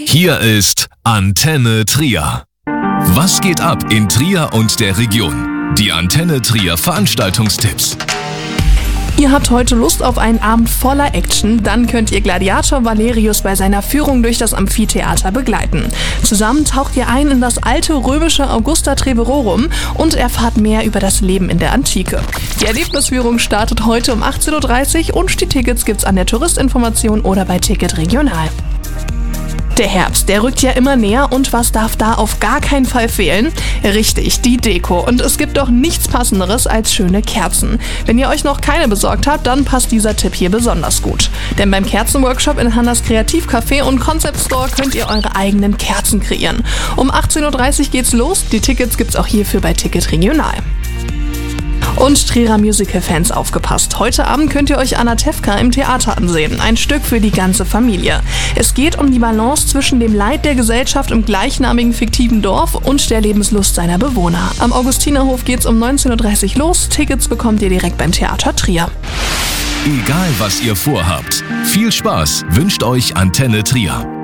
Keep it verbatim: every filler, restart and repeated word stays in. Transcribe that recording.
Hier ist Antenne Trier. Was geht ab in Trier und der Region? Die Antenne Trier Veranstaltungstipps. Ihr habt heute Lust auf einen Abend voller Action? Dann könnt ihr Gladiator Valerius bei seiner Führung durch das Amphitheater begleiten. Zusammen taucht ihr ein in das alte römische Augusta Treverorum und erfahrt mehr über das Leben in der Antike. Die Erlebnisführung startet heute um achtzehn Uhr dreißig und die Tickets gibt's an der Touristinformation oder bei Ticket Regional. Der Herbst, der rückt ja immer näher und was darf da auf gar keinen Fall fehlen? Richtig, die Deko. Und es gibt doch nichts Passenderes als schöne Kerzen. Wenn ihr euch noch keine besorgt habt, dann passt dieser Tipp hier besonders gut. Denn beim Kerzenworkshop in Hannas Kreativcafé und Concept Store könnt ihr eure eigenen Kerzen kreieren. Um achtzehn Uhr dreißig geht's los, die Tickets gibt's auch hierfür bei Ticket Regional. Und Trierer Musical-Fans aufgepasst. Heute Abend könnt ihr euch Anatevka im Theater ansehen. Ein Stück für die ganze Familie. Es geht um die Balance zwischen dem Leid der Gesellschaft im gleichnamigen fiktiven Dorf und der Lebenslust seiner Bewohner. Am Augustinerhof geht's um neunzehn Uhr dreißig los. Tickets bekommt ihr direkt beim Theater Trier. Egal was ihr vorhabt, viel Spaß wünscht euch Antenne Trier.